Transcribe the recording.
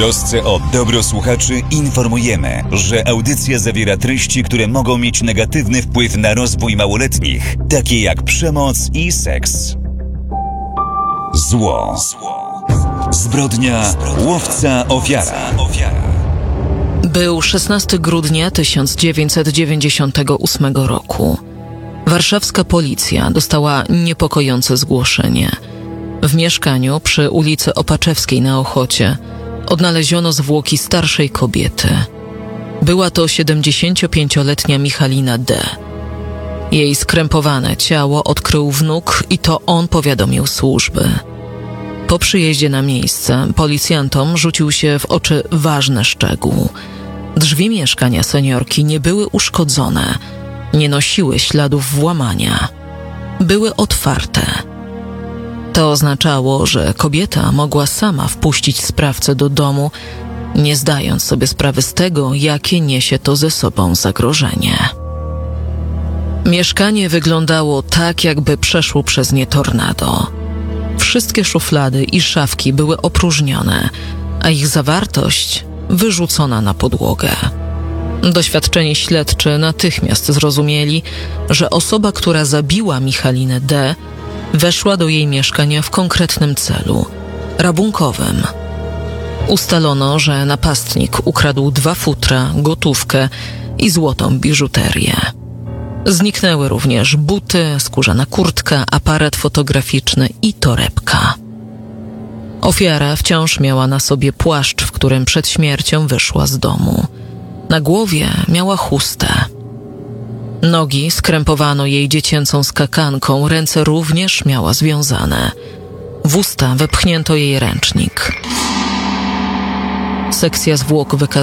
trosce o dobro słuchaczy informujemy, że audycja zawiera treści, które mogą mieć negatywny wpływ na rozwój małoletnich, takie jak przemoc i seks. Zło. Zbrodnia, łowca, ofiara. Był 16 grudnia 1998 roku. Warszawska policja dostała niepokojące zgłoszenie. W mieszkaniu przy ulicy Opaczewskiej na Ochocie odnaleziono zwłoki starszej kobiety. Była to 75-letnia Michalina D. Jej skrępowane ciało odkrył wnuk i to on powiadomił służby. Po przyjeździe na miejsce policjantom rzucił się w oczy ważny szczegół. Drzwi mieszkania seniorki nie były uszkodzone, nie nosiły śladów włamania. Były otwarte. To oznaczało, że kobieta mogła sama wpuścić sprawcę do domu, nie zdając sobie sprawy z tego, jakie niesie to ze sobą zagrożenie. Mieszkanie wyglądało tak, jakby przeszło przez nie tornado. Wszystkie szuflady i szafki były opróżnione, a ich zawartość wyrzucona na podłogę. Doświadczeni śledczy natychmiast zrozumieli, że osoba, która zabiła Michalinę D., weszła do jej mieszkania w konkretnym celu – rabunkowym. Ustalono, że napastnik ukradł 2 futra, gotówkę i złotą biżuterię. Zniknęły również buty, skórzana kurtka, aparat fotograficzny i torebka. Ofiara wciąż miała na sobie płaszcz, w którym przed śmiercią wyszła z domu. Na głowie miała chustę. Nogi skrępowano jej dziecięcą skakanką, ręce również miała związane. W usta wepchnięto jej ręcznik. Sekcja zwłok wykazała